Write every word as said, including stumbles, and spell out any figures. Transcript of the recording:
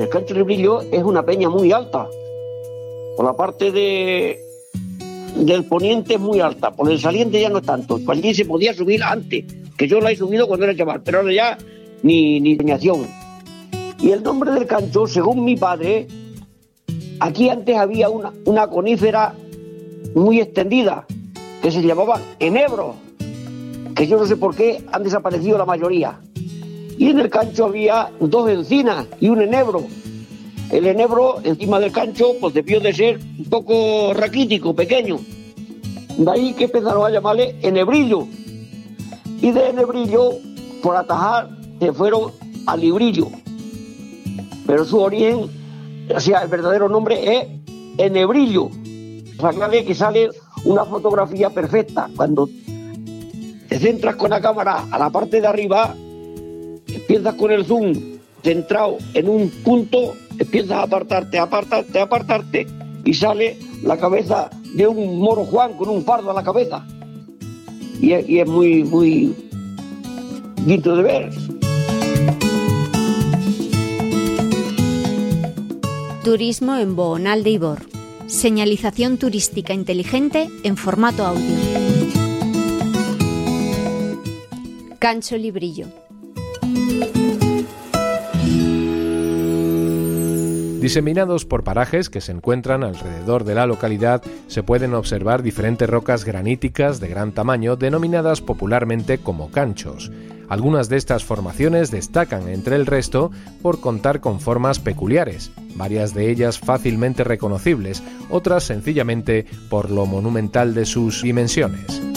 el Cancho Librillo es una peña muy alta. Por la parte de del poniente es muy alta, por el saliente ya no es tanto. Por allí se podía subir antes, que yo la he subido cuando era chaval, pero ahora ya ni ni peñación. Y el nombre del Cancho, según mi padre, aquí antes había una, una conífera muy extendida que se llamaba enebro, que yo no sé por qué han desaparecido la mayoría. Y en el Cancho había dos encinas y un enebro. El enebro encima del Cancho pues debió de ser un poco raquítico, pequeño. De ahí que empezaron a llamarle enebrillo. Y de enebrillo, por atajar, se fueron a librillo. Pero su origen, o sea, el verdadero nombre es enebrillo. O sea, clave que sale una fotografía perfecta. Cuando te centras con la cámara a la parte de arriba, empiezas con el zoom centrado en un punto, empiezas a apartarte, apartarte, apartarte y sale la cabeza de un moro Juan con un fardo a la cabeza. Y es, y es muy, muy bonito de ver. Turismo en Boonal de Ibor. Señalización turística inteligente en formato audio. Cancho Librillo. Diseminados por parajes que se encuentran alrededor de la localidad, se pueden observar diferentes rocas graníticas de gran tamaño denominadas popularmente como canchos. Algunas de estas formaciones destacan entre el resto por contar con formas peculiares, varias de ellas fácilmente reconocibles, otras sencillamente por lo monumental de sus dimensiones.